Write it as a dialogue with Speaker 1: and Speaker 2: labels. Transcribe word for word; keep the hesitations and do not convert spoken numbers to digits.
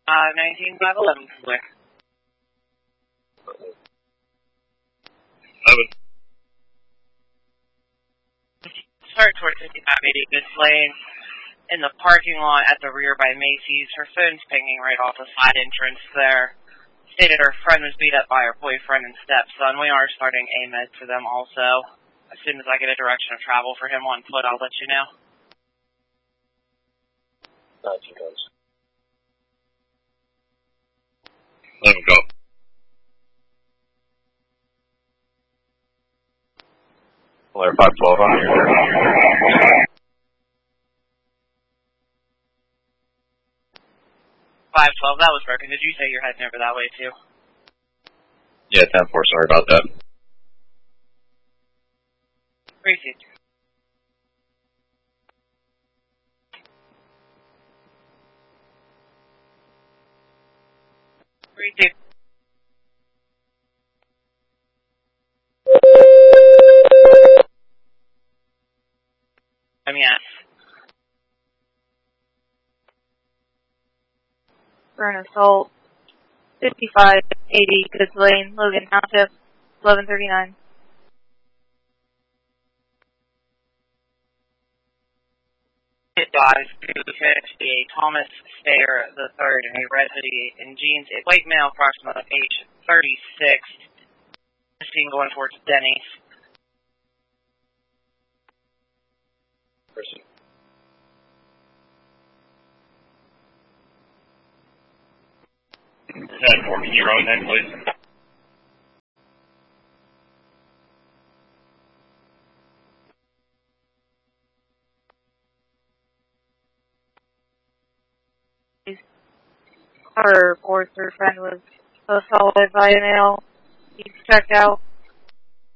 Speaker 1: Uh, nineteen five eleven, quick.
Speaker 2: eleven.
Speaker 1: Start towards fifty-five eighty Goods Lane. In the parking lot at the rear by Macy's. Her phone's pinging right off the side entrance there. Stated her friend was beat up by her boyfriend and stepson. We are starting A M E D for them also. As soon as I get a direction of travel for him on foot, I'll let you know.
Speaker 2: nineteen guns. eleven, go. Flare five twelve on here.
Speaker 1: five twelve, that was broken. Did you say you're heading over that way too?
Speaker 2: Yeah, ten four, sorry about that.
Speaker 1: Received. Received. M E S.
Speaker 3: For an assault, fifty-five eighty Goods Lane, Logan Township, eleven thirty-nine.
Speaker 1: Advised to a Thomas Stayer the third in a resident in jeans, a white male, approximately age thirty-six, seen going towards Denny's.
Speaker 2: Person. ten four, can you your own name, please?
Speaker 3: Her reports her friend was assaulted by a male. He's checked out.